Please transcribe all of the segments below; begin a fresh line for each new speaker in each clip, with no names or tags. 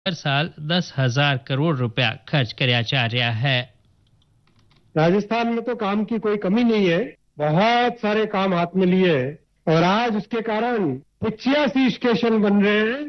हर साल 10,000 करोड़ रुपया खर्च कराया जा रहा है।
राजस्थान में तो काम की कोई कमी नहीं है, बहुत सारे काम हाथ में लिए हैं और आज उसके कारण 85 स्टेशन बन रहे हैं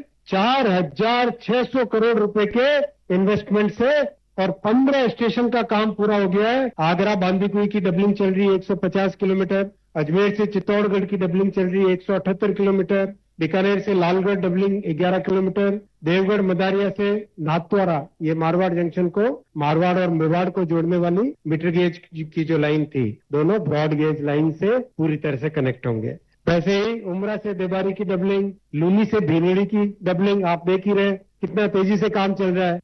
4,600 करोड़ रुपए के इन्वेस्टमेंट से और 15 स्टेशन का काम पूरा हो गया है। आगरा बांदीकुई की डबलिंग चल रही है 150 किलोमीटर, अजमेर से चित्तौड़गढ़ की डबलिंग चल रही है 178 किलोमीटर, बीकानेर से लालगढ़ डबलिंग 11 किलोमीटर, देवगढ़ मदारिया से नाथद्वारा ये मारवाड़ जंक्शन को मारवाड़ और मेवाड़ को जोड़ने वाली मीटर गेज की जो लाइन थी, दोनों ब्रॉड गेज लाइन से पूरी तरह से कनेक्ट होंगे। वैसे ही उमरा से देबारी की डबलिंग, लूनी से भीलड़ी की डबलिंग आप देख ही रहे कितना तेजी से काम चल रहा है।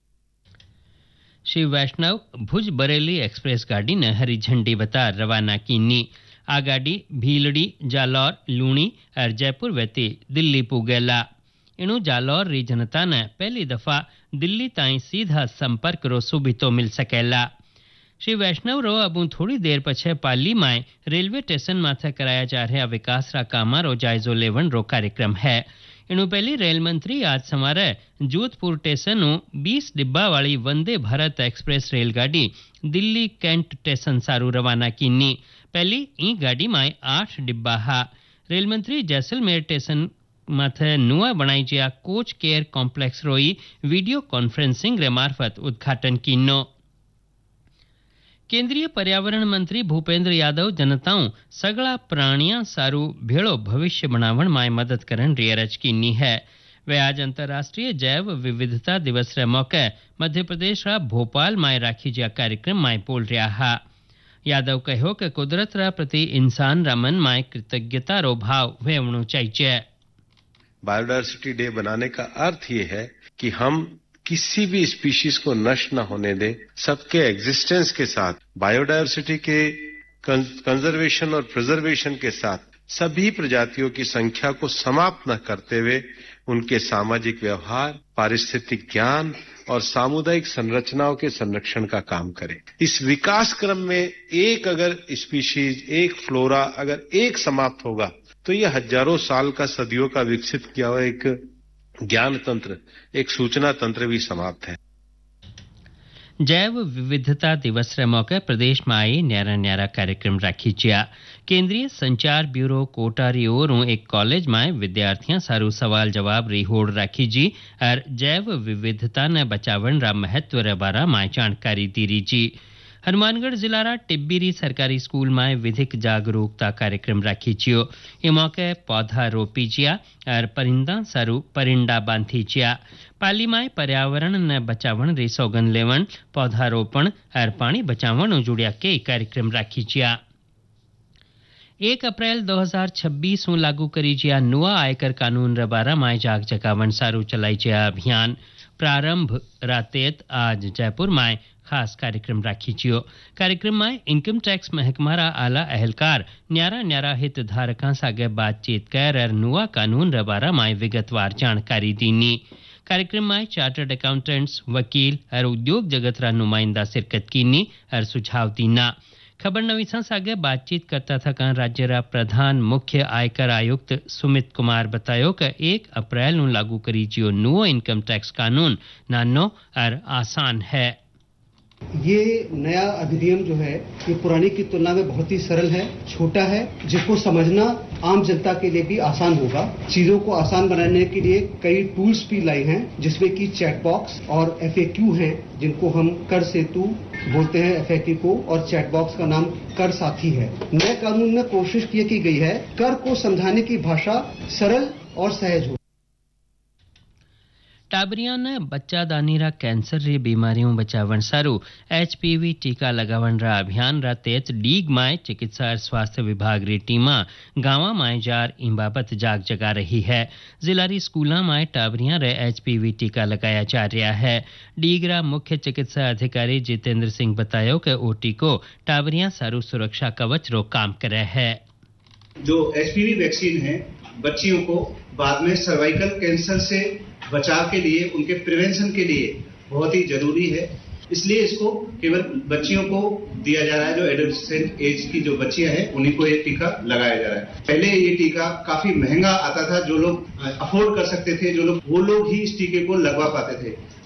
श्री वैष्णव भुज बरेली एक्सप्रेस गाड़ी ने हरी झंडी बता रवाना कीनी। आ गाड़ी भीलड़ी, जालौर, लूणी और जयपुर वेती दिल्ली पुगेला। इणु जालौर री जनता ने पहली दफा दिल्ली ताई सीधा संपर्क रो सुविधो मिल सकेला। श्री वैष्णव रो अबू थोड़ी देर पछे पाली में रेलवे स्टेशन माथे कराया जा रहा विकास रा कामा रो जायजो लेवन रो कार्यक्रम है। इणु पहली रेल मंत्री आज सवारे जोधपुर स्टेशन 20 डिब्बा वाली वंदे भारत एक्सप्रेस रेलगाड़ी दिल्ली कैंट स्टेशन सारू रवाना कीनी। पहली ई गाड़ी में 8 डिब्बा हा। रेल मंत्री जैसलमेर स्टेशन माथे नुआ बनाई जिया कोच केयर कॉम्प्लेक्स रोई वीडियो कॉन्फ्रेंसिंग रे मार्फत उद्घाटन कीनो। केंद्रीय पर्यावरण मंत्री भूपेंद्र यादव जनताओं सगला प्राणियां सारू भेड़ो भविष्य बनावण में मदद करन री अरज कीनी है। वे आज अंतर्राष्ट्रीय जैव विविधता दिवस रे मौके मध्य प्रदेश रा भोपाल में राखी जा कार्यक्रम में बोल रहा हा। यादव कहो कि कुदरत रा प्रति इंसान रा मन में कृतज्ञता रो भाव वेवणो चाहिए।
बायोडायवर्सिटी डे बनाने का अर्थ ये है कि हम किसी भी स्पीशीज को नष्ट न होने दें, सबके एग्जिस्टेंस के साथ बायोडायवर्सिटी के कंजर्वेशन और प्रिजर्वेशन के साथ सभी प्रजातियों की संख्या को समाप्त न करते हुए उनके सामाजिक व्यवहार, पारिस्थितिक ज्ञान और सामुदायिक संरचनाओं के संरक्षण का काम करें। इस विकास क्रम में एक अगर स्पीशीज, एक फ्लोरा अगर एक समाप्त होगा तो ये हजारों साल का, सदियों का विकसित किया हुआ एक ज्ञान तंत्र, एक सूचना तंत्र भी समाप्त है।
जैव विविधता दिवस रे मौके प्रदेश में आई न्यारा न्यारा कार्यक्रम राखी जिया। केंद्रीय संचार ब्यूरो कोटा री ओरों एक कॉलेज में विद्यार्थियां सारू सवाल जवाब री होड़ राखी जी और जैव विविधता ने बचावन रा महत्व रे बारा में जानकारी दी री जी। हनुमानगढ़ जिला रा टिब्बीरी सरकारी स्कूल में विधिक जागरूकता कार्यक्रम राखी जियो। ये मौके पौधा रोपी जिया और परिंदा सारू परिंडा बांधी जिया। पाली में पर्यावरण ने बचावन री सौगन लेवन, पौधारोपण और पानी बचावन जुड़िया कई कार्यक्रम राखी जिया। 1 अप्रैल 2026 में लागू करी जिया नुआ आयकर कानून रे बारा में जाग जगावन सारू चलाई जिया अभियान। प्रारंभ रातेत आज जयपुर में खास कार्यक्रम राखी जियो। कार्यक्रम में इनकम टैक्स महकमा रा आला अहलकार न्यारा न्यारा हित धारकां सागे बातचीत कर और नुआ कानून रे बारा में विगतवार जानकारी दीनी। कार्यक्रम में चार्टर्ड अकाउंटेंट्स, वकील और उद्योग जगत रा नुमाइंदा शिरकत कीनी और सुझाव दीना। खबर नवीसा सागे बातचीत करता था राज्य रा प्रधान मुख्य आयकर आयुक्त सुमित कुमार बतायो कि 1 अप्रैल नु लागू करी जियो नुओ इनकम टैक्स कानून नानो और आसान है।
ये नया अधिनियम जो है ये पुरानी की तुलना में बहुत ही सरल है, छोटा है, जिसको समझना आम जनता के लिए भी आसान होगा। चीजों को आसान बनाने के लिए कई टूल्स भी लाए हैं, जिसमें कि चैट बॉक्स और FAQ हैं, जिनको हम कर सेतु बोलते हैं FAQ को, और चैट बॉक्स का नाम कर साथी है। नए कानून में कोशिश ये की गई है कर को समझाने की भाषा सरल और सहज हो।
टाबरिया ने बच्चादानी रा कैंसर री बीमारियों बचावन सारू HPV टीका लगावन रा अभियान रा तेज डीग माय चिकित्सा और स्वास्थ्य विभाग री टीमा गांवा माय जार इन बाबत जाग जगा रही है। जिला री स्कूला माय टाबरिया रे HPV टीका लगाया जा रहा है। डीग रा मुख्य चिकित्सा अधिकारी जितेंद्र सिंह बतायो कि ओ टीको टाबरिया सारू सुरक्षा कवच रो काम करे है।
जो HPV वैक्सीन है बच्चियों को बाद में सर्वाइकल कैंसर से बचाव के लिए, उनके प्रिवेंशन के लिए बहुत ही जरूरी है। इसलिए इसको केवल बच्चियों को दिया जा रहा है। जो एडोलेसेंट एज की जो बच्चियां हैं उन्हीं को ये टीका लगाया जा रहा है। पहले ये टीका काफी महंगा आता था, जो लोग अफोर्ड कर सकते थे, वो लोग ही इस टीके को लगवा पाते थे।